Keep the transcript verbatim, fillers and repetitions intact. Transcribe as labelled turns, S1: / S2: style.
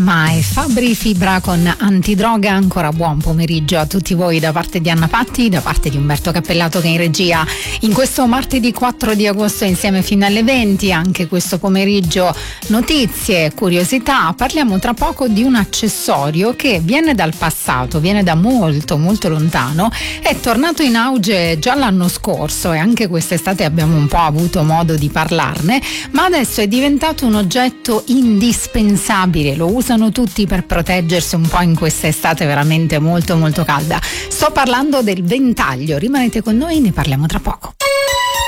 S1: Palma e Fabri Fibra con Antidroga. Ancora buon pomeriggio a tutti voi da parte di Anna Patti, da parte di Umberto Cappellato che è in regia in questo martedì quattro di agosto insieme fino alle venti. Anche questo pomeriggio notizie, curiosità. Parliamo tra poco di un accessorio che viene dal passato, viene da molto molto lontano, è tornato in auge già l'anno scorso e anche quest'estate abbiamo un po' avuto modo di parlarne, ma adesso è diventato un oggetto indispensabile, lo usano tutti per proteggersi un po' in questa estate veramente molto molto calda. Sto parlando del ventaglio, rimanete con noi, ne parliamo tra poco.